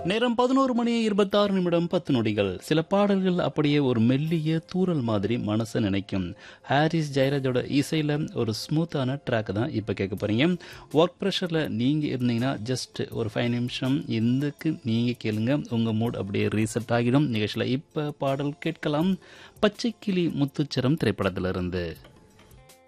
நேரம் 11:26 10 நொடிகள். சில பாடல்கள் அப்படியே ஒரு மெல்லிய தூறல் மாதிரி மனசை நினைக்கும். ஹாரிஸ் ஜெயராஜோட இசையில் ஒரு ஸ்மூத்தான ட்ராக் தான் இப்போ கேட்க போகிறீங்க. ஒர்க் ப்ரெஷரில் நீங்கள் இருந்தீங்கன்னா ஜஸ்ட் ஒரு 5 நிமிஷம் இதுக்கு நீங்கள் கேளுங்க. உங்கள் மூட் அப்படியே ரீசெட் ஆகிடும். நிகழ்ச்சியில் இப்போ பாடல் கேட்கலாம். பச்சைக்கிளி முத்துச்சரம் திரைப்படத்திலிருந்து.